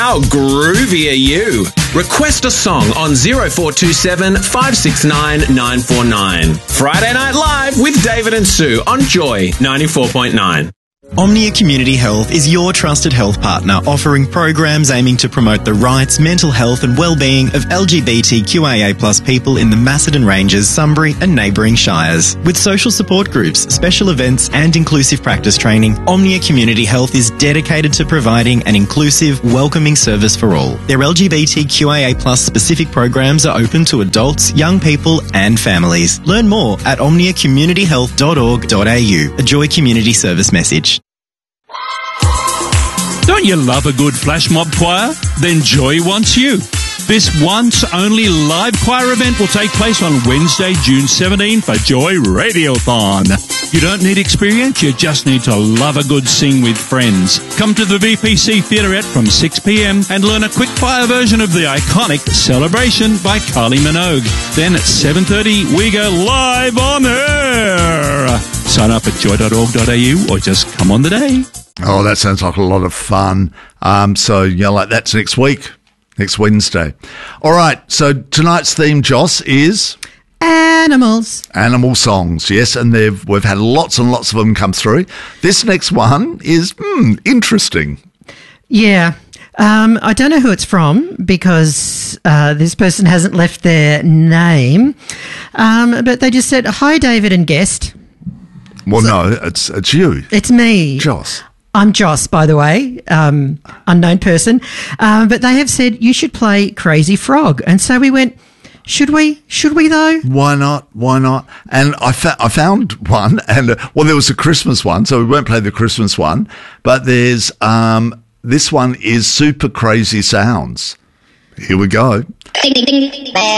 How groovy are you? Request a song on 0427 569 949. Friday Night Live with David and Sue on Joy 94.9. Omnia Community Health is your trusted health partner, offering programs aiming to promote the rights, mental health and well-being of LGBTQIA+ people in the Macedon Ranges, Sunbury and neighbouring shires. With social support groups, special events and inclusive practice training, Omnia Community Health is dedicated to providing an inclusive, welcoming service for all. Their LGBTQIA+ specific programs are open to adults, young people and families. Learn more at omniacommunityhealth.org.au. A Joy Community Service message. Don't you love a good flash mob choir? Then Joy wants you. This once-only live choir event will take place on Wednesday, June 17 for Joy Radiothon. You don't need experience, you just need to love a good sing with friends. Come to the VPC Theaterette from 6 p.m. and learn a quick fire version of the iconic Celebration by Kylie Minogue. Then at 7:30, we go live on air. Sign up at joy.org.au or just come on the day. Oh, that sounds like a lot of fun. That's next week, next Wednesday. All right, so tonight's theme, Joss, is... Animals. Animal songs, yes, and we've had lots and lots of them come through. This next one is interesting. Yeah. I don't know who it's from because this person hasn't left their name, but they just said, "Hi, David and guest." Well, no, it's you. It's me. Joss. I'm Joss, by the way, unknown person. But they have said you should play Crazy Frog. And so we went, should we? Should we, though? Why not? Why not? And I found one, and there was a Christmas one, so we won't play the Christmas one. But there's this one is Super Crazy Sounds. Here we go. Ding, ding, ding.